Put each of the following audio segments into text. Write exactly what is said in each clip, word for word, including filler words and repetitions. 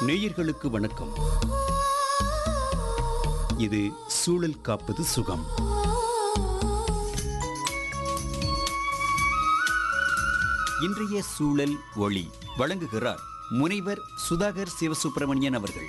நேயர்களுக்கு வணக்கம். இது சூழல் காப்பது சுகம். இன்றைய சூழல் ஒளி வழங்குகிறார் முனைவர் சுதாகர் சிவசுப்பிரமணியன் அவர்கள்.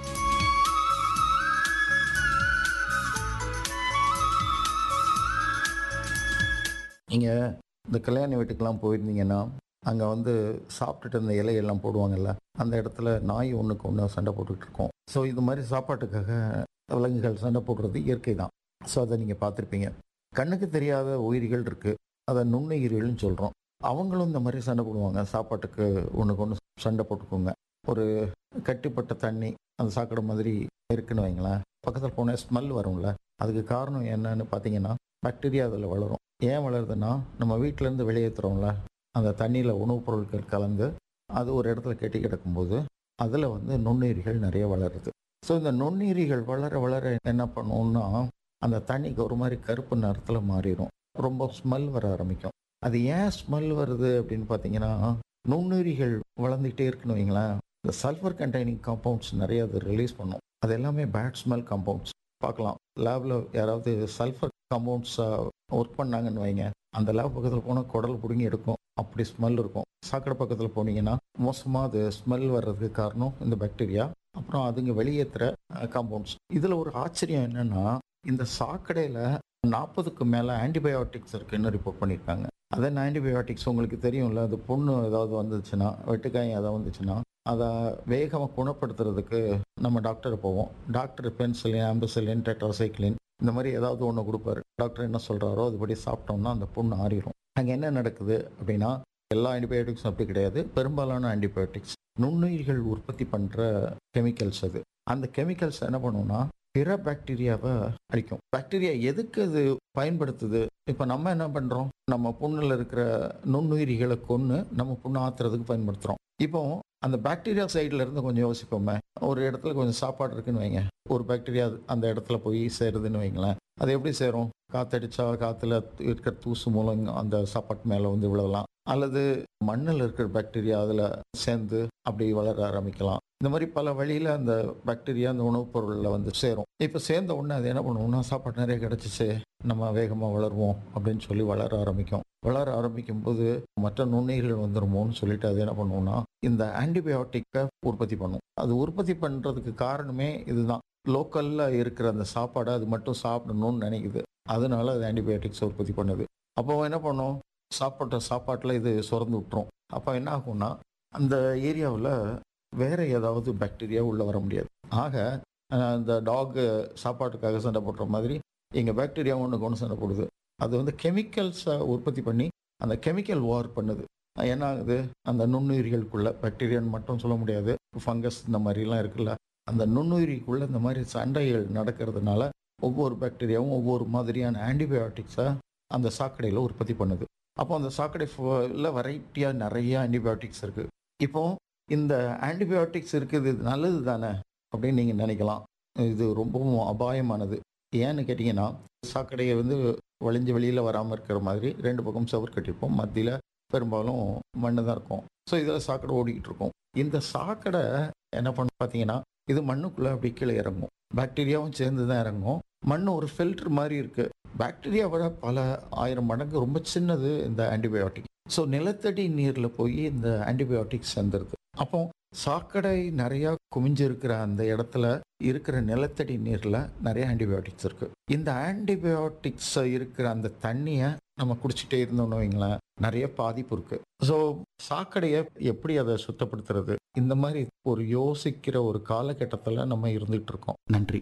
நீங்கள் இந்த கல்யாண வீட்டுக்கெல்லாம் போயிருந்தீங்கன்னா அங்கே வந்து சாப்பிட்டுட்டு இந்த இலையெல்லாம் போடுவாங்கல்ல, அந்த இடத்துல நாய் ஒன்றுக்கு ஒன்று சண்டை போட்டுக்கிட்டு இருக்கோம். ஸோ இது மாதிரி சாப்பாட்டுக்காக விலங்குகள் சண்டை போடுறது இயற்கை தான். ஸோ அதை நீங்கள் பார்த்துருப்பீங்க. கண்ணுக்கு தெரியாத உயிரிகள் இருக்குது, அதை நுண்ணுயிரிகள்னு சொல்கிறோம். அவங்களும் இந்த மாதிரி சண்டை போடுவாங்க. சாப்பாட்டுக்கு ஒன்றுக்கு ஒன்று சண்டை போட்டுக்கோங்க. ஒரு கட்டிப்பட்ட தண்ணி அந்த சாக்கடை மாதிரி இருக்குன்னு வைங்களேன், பக்கத்தில் போனால் ஸ்மெல் வரும்ல. அதுக்கு காரணம் என்னன்னு பார்த்தீங்கன்னா, பாக்டீரியா அதில் வளரும். ஏன் வளருதுன்னா, நம்ம வீட்டிலேருந்து வெளியேற்றுறோம்ல, அந்த தண்ணியில் உணவுப் பொருட்கள் கலந்து அது ஒரு இடத்துல கெட்டி கிடக்கும்போது அதில் வந்து நுண்ணுயிரிகள் நிறைய வளருது. ஸோ இந்த நுண்ணுயிரிகள் வளர வளர என்ன பண்ணுவோம்னா, அந்த தண்ணிக்கு ஒரு மாதிரி கருப்பு நிறத்தில் மாறிடும். ரொம்ப ஸ்மெல் வர ஆரம்பிக்கும். அது ஏன் ஸ்மெல் வருது அப்படின்னு பார்த்தீங்கன்னா, நுண்ணுயிரிகள் வளர்ந்துக்கிட்டே இருக்குன்னு வைங்களேன், இந்த சல்ஃபர் கண்டெய்னிங் காம்பவுண்ட்ஸ் நிறைய அது ரிலீஸ் பண்ணும். அது எல்லாமே பேட் ஸ்மெல் காம்பவுண்ட்ஸ். பார்க்கலாம், லேபில் யாராவது சல்ஃபர் காம்பவுண்ட்ஸ் ஒர்க் பண்ணாங்கன்னு வைங்க, அந்த லேப் பக்கத்தில் போனால் குடல் பிடுங்கி எடுக்கும், அப்படி ஸ்மெல் இருக்கும். சாக்கடை பக்கத்தில் போனீங்கன்னா மோசமாக அது ஸ்மெல் வர்றதுக்கு காரணம் இந்த பாக்டீரியா, அப்புறம் அதுங்க வெளியேற்றுற காம்பவுண்ட்ஸ். இதில் ஒரு ஆச்சரியம் என்னென்னா, இந்த சாக்கடையில் நாற்பதுக்கு மேலே ஆன்டிபயோட்டிக்ஸ் இருக்குன்னு ரிப்போர்ட் பண்ணியிருக்காங்க. அதன் ஆன்டிபயோட்டிக்ஸ் உங்களுக்கு தெரியும்ல, அது புண்ணு ஏதாவது வந்துச்சுன்னா, வெட்டுக்காயம் ஏதாவது வந்துச்சுன்னா அதை வேகமாக குணப்படுத்துறதுக்கு நம்ம டாக்டர் போவோம். டாக்டர் பென்சிலின், ஆம்பசிலின், டெட்ராசைக்ளின் இந்த மாதிரி ஏதாவது ஒன்று கொடுப்பாரு. டாக்டர் என்ன சொல்கிறாரோ அதுபடி சாப்பிட்டோம்னா அந்த புண்ணு ஆறிடும். அங்கே என்ன நடக்குது அப்படின்னா, எல்லா ஆன்டிபயோட்டிக்ஸும் அப்படி கிடையாது. பெரும்பாலான ஆன்டிபயோட்டிக்ஸ் நுண்ணுயிர்கள் உற்பத்தி பண்ணுற கெமிக்கல்ஸ். அது அந்த கெமிக்கல்ஸ் என்ன பண்ணுவோம்னா, பிற பாக்டீரியாவை அழிக்கும். பாக்டீரியா எதுக்கு அது பயன்படுத்துது? இப்போ நம்ம என்ன பண்ணுறோம், நம்ம புண்ணில் இருக்கிற நுண்ணுயிரிகளை கொன்று நம்ம புண்ணு ஆத்துறதுக்கு பயன்படுத்துகிறோம். இப்போ அந்த பாக்டீரியா சைடில் இருந்து கொஞ்சம் யோசிப்போமே. ஒரு இடத்துல கொஞ்சம் சாப்பாடு இருக்குன்னு வைங்க, ஒரு பாக்டீரியா அந்த இடத்துல போய் சேருதுன்னு வைங்களேன். அது எப்படி சேரும்? காற்றடிச்சா காற்றுல இருக்கிற தூசு மூலம் அந்த சாப்பாட்டு மேலே வந்து விழலாம், அல்லது மண்ணில் இருக்கிற பாக்டீரியா அதில் சேர்ந்து அப்படி வளர ஆரம்பிக்கலாம். இந்த மாதிரி பல வழியில் அந்த பாக்டீரியா அந்த உணவுப் பொருளில் வந்து சேரும். இப்போ சேர்ந்த உடனே அது என்ன பண்ணுவோம்னா, சாப்பாடு நிறைய கிடச்சிச்சு, நம்ம வேகமாக வளருவோம் அப்படின்னு சொல்லி வளர ஆரம்பிக்கும். வளர ஆரம்பிக்கும் போது மற்ற நுண்ணுயிர்கள் வந்துருமோன்னு சொல்லிட்டு அது என்ன பண்ணுவோம்னா, இந்த ஆன்டிபயோட்டிக்கை உற்பத்தி பண்ணும். அது உற்பத்தி பண்ணுறதுக்கு காரணமே இதுதான். லோக்கலில் இருக்கிற அந்த சாப்பாடை அது மட்டும் சாப்பிடணும்னு நினைக்குது, அதனால அது ஆன்டிபயோட்டிக்ஸை உற்பத்தி பண்ணுது. அப்போ என்ன பண்ணும், சாப்பிட்ட சாப்பாட்டில் இது சுரந்து விட்டுரும். அப்போ என்ன ஆகும்னா, அந்த ஏரியாவில் வேற ஏதாவது பாக்டீரியா உள்ளே வர முடியாது. ஆக அந்த டாகு சாப்பாட்டுக்காக சண்டை போடுற மாதிரி எங்கள் பாக்டீரியா ஒன்றுக்கு ஒன்று சண்டை போடுது. அது வந்து கெமிக்கல்ஸை உற்பத்தி பண்ணி அந்த கெமிக்கல் வார் பண்ணுது. என்ன ஆகுது, அந்த நுண்ணுயிரிகளுக்குள்ள, பாக்டீரியான்னு மட்டும் சொல்ல முடியாது, ஃபங்கஸ் இந்த மாதிரிலாம் இருக்குல்ல, அந்த நுண்ணுயிரிக்குள்ள இந்த மாதிரி சண்டைகள் நடக்கிறதுனால ஒவ்வொரு பாக்டீரியாவும் ஒவ்வொரு மாதிரியான ஆன்டிபயோட்டிக்ஸை அந்த சாக்கடையில் உற்பத்தி பண்ணுது. அப்போ அந்த சாக்கடை ஃபுல்லாக வெரைட்டியாக நிறைய ஆன்டிபயோட்டிக்ஸ் இருக்குது. இப்போ இந்த ஆன்டிபயோட்டிக்ஸ் இருக்குது, இது நல்லது தானே அப்படின்னு நீங்கள் நினைக்கலாம். இது ரொம்பவும் அபாயமானது. ஏன்னு கேட்டிங்கன்னா, சாக்கடையை வந்து வழிஞ்சு வெளியில் வராமல் இருக்கிற மாதிரி ரெண்டு பக்கம் சவர் கட்டியிருப்போம், மத்தியில் பெரும்பாலும் மண்ணு தான் இருக்கும். ஸோ இதில் சாக்கடை ஓடிக்கிட்டு இருக்கும். இந்த சாக்கடை என்ன பண்ண பார்த்தீங்கன்னா, இது மண்ணுக்குள்ளே அப்படி கீழே இறங்கும். பாக்டீரியாவும் சேர்ந்து தான் இறங்கும். மண் ஒரு ஃபில்டர் மாதிரி இருக்குது. பாக்டீரியாவோட பல ஆயிரம் மடங்கு ரொம்ப சின்னது இந்த ஆன்டிபயோட்டிக். ஸோ நிலத்தடி நீரில் போய் இந்த ஆன்டிபயோட்டிக்ஸ் சேர்ந்துருது. அப்போ சாக்கடை நிறையா குமிஞ்சு இருக்கிற அந்த இடத்துல இருக்கிற நிலத்தடி நீரில் நிறைய ஆன்டிபயோட்டிக்ஸ் இருக்குது. இந்த ஆன்டிபயோட்டிக்ஸ் இருக்கிற அந்த தண்ணியை நம்ம குடிச்சிட்டே இருந்தோம்னு வைங்களேன், நிறைய பாதிப்பு இருக்குது. ஸோ சாக்கடையை எப்படி அதை சுத்தப்படுத்துறது, இந்த மாதிரி ஒரு யோசிக்கிற ஒரு காலகட்டத்தில் நம்ம இருந்துகிட்டு இருக்கோம். நன்றி.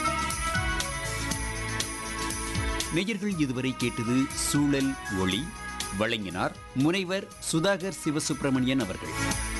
நேயர்கள் இதுவரை கேட்டது சூழல் ஒளி. வழங்கினார் முனைவர் சுதாகர் சிவசுப்பிரமணியன் அவர்கள்.